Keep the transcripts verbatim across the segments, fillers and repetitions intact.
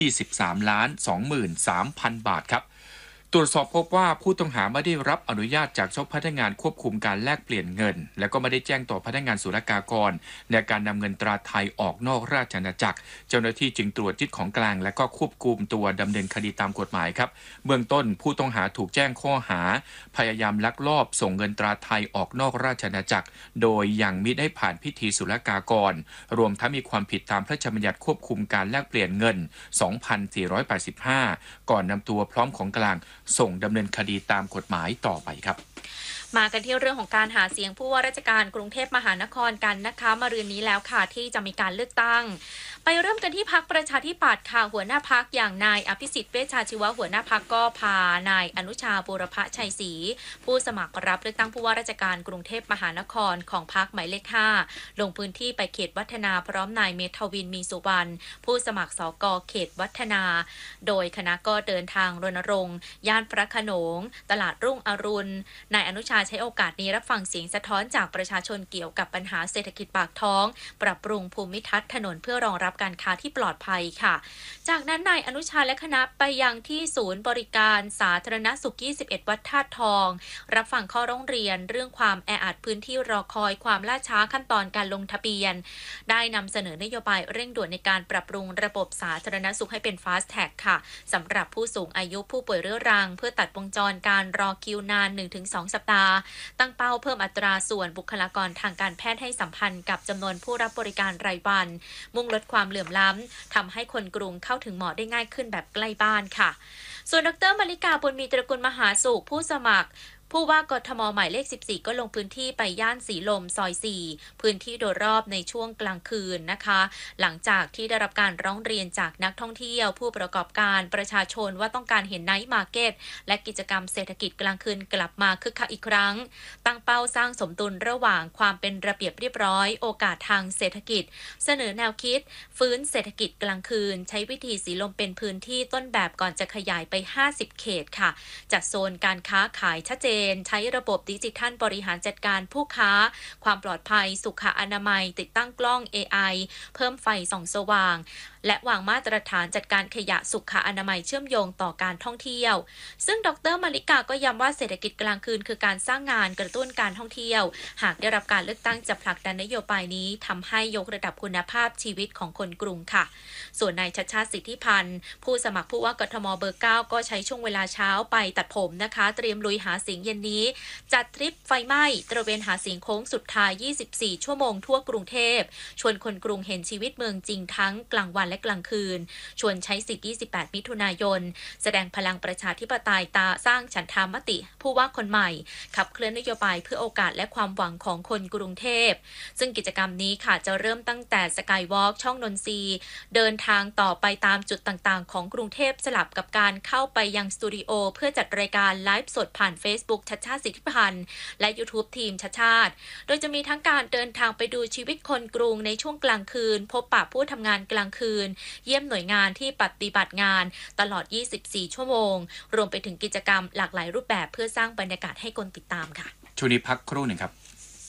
ยี่สิบสามล้านสองหมื่นสามพัน บาทครับตรวจสอบพบว่าผู้ต้องหาไม่ได้รับอนุญาตจากเจ้าพนักงานควบคุมการแลกเปลี่ยนเงินและก็ไม่ได้แจ้งต่อพนักงานศุลกากรในการนำเงินตราไทยออกนอกราชอาณาจักรเจ้าหน้าที่จึงตรวจยึดของกลางและก็ควบคุมตัวดำเนินคดีตามกฎหมายครับเบื้องต้นผู้ต้องหาถูกแจ้งข้อหาพยายามลักลอบส่งเงินตราไทยออกนอกราชอาณาจักรโดยยังมิได้ผ่านพิธีศุลกากรรวมทั้งมีความผิดตามพระราชบัญญัติควบคุมการแลกเปลี่ยนเงินสองพันสี่ร้อยแปดสิบห้าก่อนนำตัวพร้อมของกลางส่งดำเนินคดีตามกฎหมายต่อไปครับมากันที่เรื่องของการหาเสียงผู้ว่าราชการกรุงเทพมหานครกันนะคะมารืนนี้แล้วค่ะที่จะมีการเลือกตั้งไปเริ่มกันที่พรรคประชาธิปัตย์ค่ะหัวหน้าพรรคอย่างนายอภิสิทธิ์เวชชาชีวะหัวหน้าพรรคก็พานายอนุชาบูรพชัยศรีผู้สมัครรับเลือกตั้งผู้ว่าราชการกรุงเทพมหานครของพรรคหมายเลขห้าลงพื้นที่ไปเขตวัฒนาพร้อมนายเมธวินมีสุวรรณผู้สมัครสกเขตวัฒนาโดยคณะก็เดินทางรณรงค์ย่านพระโขนงตลาดรุ่งอรุณนายอนุชาใช้โอกาสนี้รับฟังเสียงสะท้อนจากประชาชนเกี่ยวกับปัญหาเศรษฐกิจปากท้องปรับปรุงภูมิทัศน์ถนนเพื่อรองรับการค้าที่ปลอดภัยค่ะจากนั้นนายอนุชาและคณะไปยังที่ศูนย์บริการสาธารณสุขยี่สิบเอ็ดวัดธาตุทองรับฟังข้อร้องเรียนเรื่องความแออัดพื้นที่รอคอยความล่าช้าขั้นตอนการลงทะเบียนได้นำเสนอนโยบายเร่งด่วนในการปรับปรุงระบบสาธารณสุขให้เป็น Fast Track ค่ะสำหรับผู้สูงอายุผู้ป่วยเรื้อรังเพื่อตัดวงจรการรอคิวนาน หนึ่งถึงสอง สัปดาห์ตั้งเป้าเพิ่มอัตราส่วนบุคลากรทางการแพทย์ให้สัมพันธ์กับจำนวนผู้รับบริการรายวันมุ่งลดความเหลื่อมล้ำทำให้คนกรุงเข้าถึงหมอได้ง่ายขึ้นแบบใกล้บ้านค่ะส่วนดร.มลิกาบุญมีตระกูลมหาสุขผู้สมัครผู้ว่ากทมหมายเลขสิบสี่ก็ลงพื้นที่ไปย่านสีลมซอยสี่พื้นที่โดยรอบในช่วงกลางคืนนะคะหลังจากที่ได้รับการร้องเรียนจากนักท่องเที่ยวผู้ประกอบการประชาชนว่าต้องการเห็นไนท์มาร์เก็ตและกิจกรรมเศรษฐกิจกลางคืนกลับมาคึกคักอีกครั้งตั้งเป้าสร้างสมดุลระหว่างความเป็นระเบียบเรียบร้อยโอกาสทางเศรษฐกิจเสนอแนวคิดฟื้นเศรษฐกิจกลางคืนใช้วิธีสีลมเป็นพื้นที่ต้นแบบก่อนจะขยายไปห้าสิบเขตค่ะจัดโซนการค้าขายชัดเจนใช้ระบบดิจิทัลบริหารจัดการผู้ค้าความปลอดภัยสุขอนามัยติดตั้งกล้อง เอ ไอ เพิ่มไฟส่องสว่างและวางมาตรฐานจัดการขยะสุขอนามัยเชื่อมโยงต่อการท่องเที่ยวซึ่งดร.มลิกาก็ย้ำว่าเศรษฐกิจกลางคืนคือการสร้างงานกระตุ้นการท่องเที่ยวหากได้รับการเลือกตั้งจะผลักดันนโยบายนี้ทำให้ยกระดับคุณภาพชีวิตของคนกรุงค่ะส่วนนายชัชชาติสิทธิพันธ์ผู้สมัครผู้ว่ากทมเบอร์เก้าก็ใช้ช่วงเวลาเช้าไปตัดผมนะคะเตรียมลุยหาเสียงเย็นนี้จัดทริปไฟไหม้ตระเวนหาเสียงโค้งสุดท้ายยี่สิบสี่ชั่วโมงทั่วกรุงเทพชวนคนกรุงเห็นชีวิตเมืองจริงทั้งกลางวันและกลางคืนชวนใช้สิทธิ์ยี่สิบแปดมิถุนายนแสดงพลังประชาธิปไตยตาสร้างฉันทามติผู้ว่าคนใหม่ขับเคลื่อนนโยบายเพื่อโอกาสและความหวังของคนกรุงเทพซึ่งกิจกรรมนี้ค่ะจะเริ่มตั้งแต่สกายวอล์กช่องนนทรีเดินทางต่อไปตามจุดต่างๆของกรุงเทพสลับกับการเข้าไปยังสตูดิโอเพื่อจัดรายการไลฟ์สดผ่าน Facebook ชัชชาติสิทธิพันธ์และ YouTube ทีมชัชชาติโดยจะมีทั้งการเดินทางไปดูชีวิตคนกรุงในช่วงกลางคืนพบปะผู้ทำงานกลางคืนเยี่ยมหน่วยงานที่ปฏิบัติงานตลอดยี่สิบสี่ชั่วโมงรวมไปถึงกิจกรรมหลากหลายรูปแบบเพื่อสร้างบรรยากาศให้คนติดตามค่ะช่วงนี้พักครู่หนึ่งครับ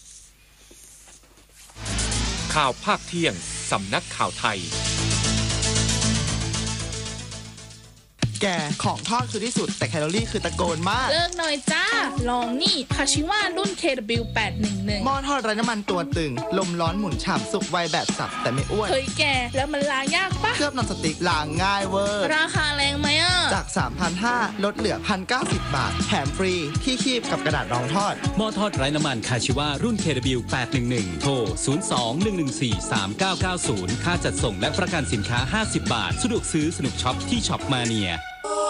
ข่าวภาคเที่ยงสำนักข่าวไทยแกของทอดคือที่สุดแต่แคลอรี่คือตะโกนมากเลิกหน่อยจ้าลองนี่คาชิว่ารุ่น เค ดับเบิลยู แปดหนึ่งหนึ่งหม้อทอดไร้น้ำมันตัวตึงลมร้อนหมุนฉ่ำสุกไวแบบสับแต่ไม่อ้วนเฮ้ยแกแล้วมันล้างยากปะเคลือบนอนสติ๊กล้างง่ายเวอร์ราคาแรงไหมอ่ะจาก สามพันห้าร้อย ลดเหลือ หนึ่งพันเก้าสิบ บาทแถมฟรีที่คีบกับกระดาษรองทอดหม้อทอดไร้น้ำมันคาชิว่ารุ่น เค ดับเบิลยู แปดหนึ่งหนึ่ง โทร ศูนย์ สอง หนึ่ง หนึ่ง สี่ สาม เก้า เก้า ศูนย์ ค่าจัดส่งและประกันสินค้าห้าสิบบาทสะดวกซื้อสนุกช็อปที่ช็อปมาเนีย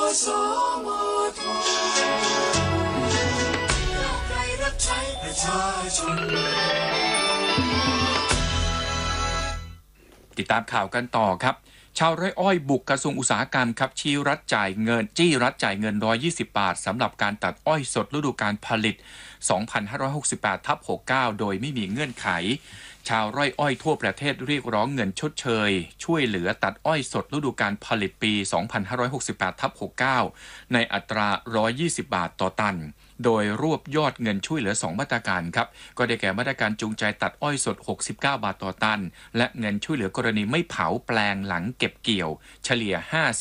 ติดตามข่าวกันต่อครับชาวไร่อ้อยบุกกระทรวงอุตสาหกรรมครับชี้รัฐจ่ายเงินจี้รัฐจ่ายเงินหนึ่งร้อยยี่สิบบาทสำหรับการตัดอ้อยสดฤดูกาลผลิต สองพันห้าร้อยหกสิบแปด ทับ หกสิบเก้า โดยไม่มีเงื่อนไขชาวไร่อ้อยทั่วประเทศเรียกร้องเงินชดเชยช่วยเหลือตัดอ้อยสดฤดูกาลผลิตปี สองพันห้าร้อยหกสิบแปดทับหกสิบเก้า ในอัตรา หนึ่งร้อยยี่สิบ บาทต่อตันโดยรวบยอดเงินช่วยเหลือสองมาตรการครับก็ได้แก่มาตรการจูงใจตัดอ้อยสดหกสิบเก้าบาทต่อตันและเงินช่วยเหลือกรณีไม่เผาแปลงหลังเก็บเกี่ยวเฉลี่ยห้า